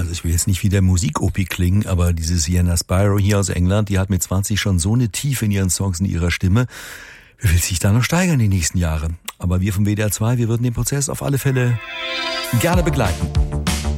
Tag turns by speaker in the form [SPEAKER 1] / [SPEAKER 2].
[SPEAKER 1] Also ich will jetzt nicht wie der Musik-Opi klingen, aber diese Sienna Spiro hier aus England, die hat mit 20 schon so eine Tiefe in ihren Songs, in ihrer Stimme. Wie will sich da noch steigern die nächsten Jahre? Aber wir vom WDR 2, wir würden den Prozess auf alle Fälle gerne begleiten.